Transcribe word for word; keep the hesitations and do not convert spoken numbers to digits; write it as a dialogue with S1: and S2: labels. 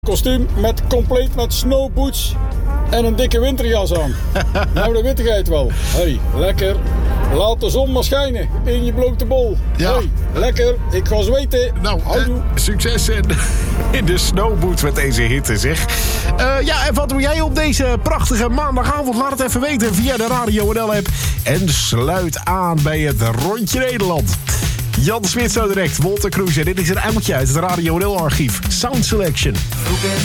S1: Kostuum met compleet met snowboots en een dikke winterjas aan. Nou, de wittigheid wel. Hey, lekker. Laat de zon maar schijnen in je blote bol.
S2: Ja.
S1: Hey, lekker. Ik ga zweten.
S2: Nou, uh, succes in, in de snowboots met deze hitte, zeg. Uh, ja, en wat doe jij op deze prachtige maandagavond? Laat het even weten via de Radio N L-app. En sluit aan bij het Rondje Nederland. Jan Smit zo direct, Wolter Kroes. Dit is een uitje uit het Radio N L-archief. Sound Selection.